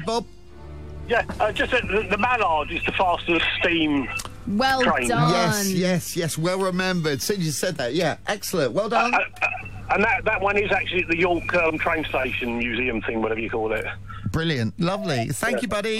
Bob? Yeah, just the Mallard is the fastest steam Well train. done. Yes. Well remembered. As soon as you said that, yeah, excellent. Well done. And that one is actually at the York train station museum thing, whatever you call it. Brilliant. Lovely. Thank you, buddy.